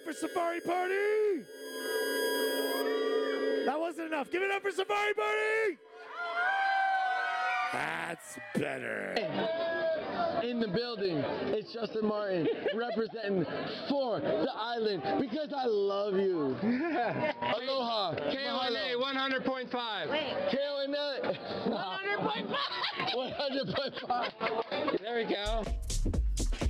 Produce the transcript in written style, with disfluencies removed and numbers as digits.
for Safari Party! That wasn't enough. Give it up for Safari Party! That's better. In the building, it's Justin Martin representing for the island because I love you. Aloha. KONA 100.5. KONA 100.5. 100.5. There we go.